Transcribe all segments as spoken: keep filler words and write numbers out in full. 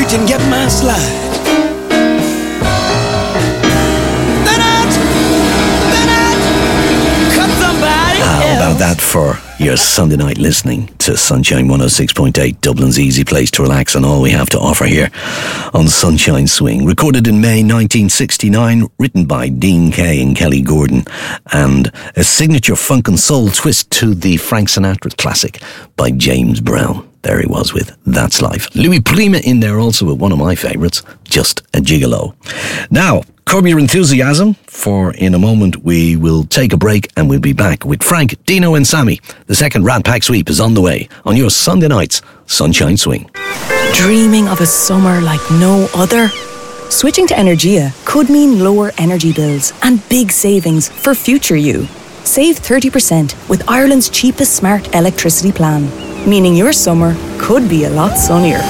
can get my slide. Then I'd, then I'd cut somebody How else. about that for your Sunday night listening to Sunshine one oh six point eight, Dublin's easy place to relax, and all we have to offer here on Sunshine Swing. Recorded in May nineteen sixty-nine, written by Dean Kay and Kelly Gordon, and a signature funk and soul twist to the Frank Sinatra classic by James Brown. There he was with That's Life. Louis Prima in there also with one of my favourites, Just a Gigolo. Now, curb your enthusiasm, for in a moment we will take a break and we'll be back with Frank, Dino and Sammy. The second Rat Pack sweep is on the way on your Sunday night's Sunshine Swing. Dreaming of a summer like no other? Switching to Energia could mean lower energy bills and big savings for future you. Save thirty percent with Ireland's cheapest smart electricity plan, meaning your summer could be a lot sunnier.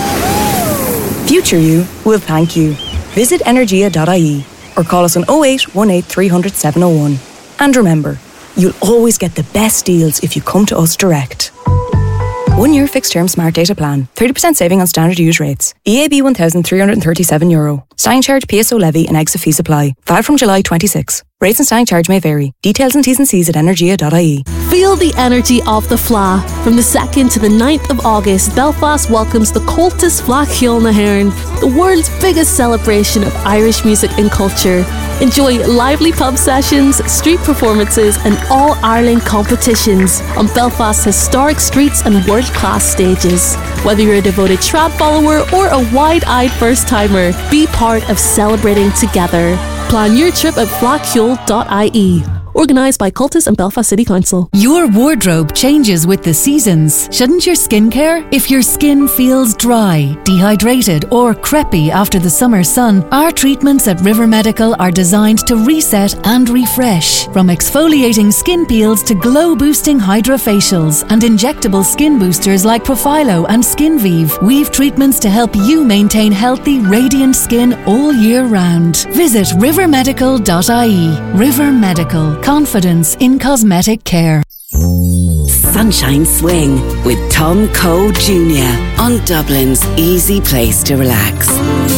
Future you will thank you. Visit energia dot I E or call us on oh eight one eight three hundred seven oh one. And remember, you'll always get the best deals if you come to us direct. One year fixed term smart data plan. thirty percent saving on standard use rates. E A B one thousand three hundred thirty-seven euro. Standing charge, P S O levy and exit fee supply. Valid from July twenty-sixth. Rates and standing charge may vary. Details and T's and C's at energia dot I E. Feel the energy of the Fleadh. From the second to the ninth of August, Belfast welcomes the Cultus Fleadh Cheoil na hÉireann, the world's biggest celebration of Irish music and culture. Enjoy lively pub sessions, street performances and all-Ireland competitions on Belfast's historic streets and world-class stages. Whether you're a devoted trad follower or a wide-eyed first-timer, be part of celebrating together. Plan your trip at fleadh cheoil dot I E. Organised by Cultus and Belfast City Council. Your wardrobe changes with the seasons. Shouldn't your skin care? If your skin feels dry, dehydrated or crepey after the summer sun, our treatments at River Medical are designed to reset and refresh. From exfoliating skin peels to glow-boosting hydrofacials and injectable skin boosters like Profilo and SkinVive, we've treatments to help you maintain healthy, radiant skin all year round. Visit river medical dot I E. River Medical. Confidence in cosmetic care. Sunshine Swing with Tom Cole Junior on Dublin's easy place to relax.